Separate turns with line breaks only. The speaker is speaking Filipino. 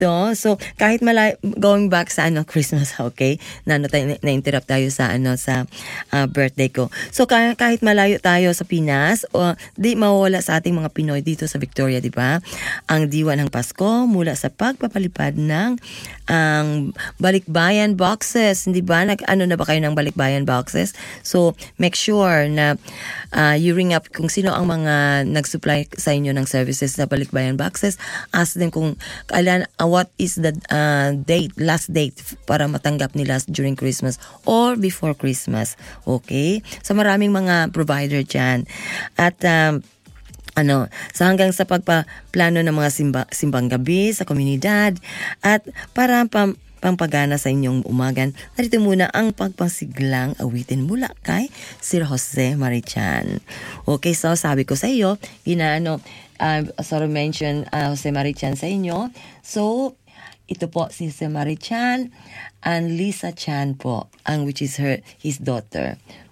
No? So, kahit going back sa Christmas, okay? Na-interrupt tayo sa birthday ko. So, kahit malayo tayo sa Pinas, di mawawala sa ating mga Pinoy dito sa Victoria, di ba? Ang diwa ng Pasko mula sa pagpapalipad ng balikbayan boxes, di ba? Ano na ba kayo ng balikbayan boxes? So, make sure na you ring up kung sino ang mga nag-supply sa inyo ng services na balikbayan boxes. Ask them kung kailan, what is the last date para matanggap nila during Christmas or before Christmas. Okay? So maraming mga provider dyan. At sa hanggang sa pagpaplano ng mga simbang gabi sa komunidad at para pampagana sa inyong umagan, narito muna ang pagpasiglang awitin mula kay Sir Jose Marichan. Okay, so sabi ko sa iyo, sort of mention Jose Marichan sa inyo. So, ito po si Jose Marichan and Lisa Chan po, which is his daughter.